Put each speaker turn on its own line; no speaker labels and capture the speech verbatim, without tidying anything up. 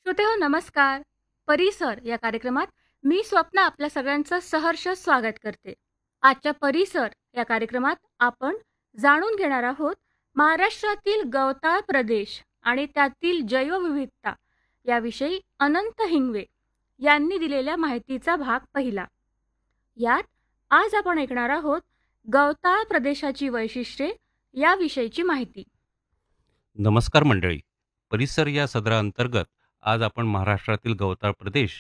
श्रोते हो नमस्कार. परिसर या कार्यक्रमात मी स्वप्न आपल्या सगळ्यांचं सहर्ष स्वागत करते. आजच्या परिसर या कार्यक्रमात आपण जाणून घेणार आहोत महाराष्ट्रातील गवताळ प्रदेश आणि त्यातील जैवविविधता याविषयी अनंत हिंगवे यांनी दिलेल्या माहितीचा भाग पहिला. यात आज आपण ऐकणार आहोत गवताळ प्रदेशाची वैशिष्ट्ये याविषयीची माहिती.
नमस्कार मंडळी. परिसर या सदराअंतर्गत आज आपण महाराष्ट्रातील गवताळ प्रदेश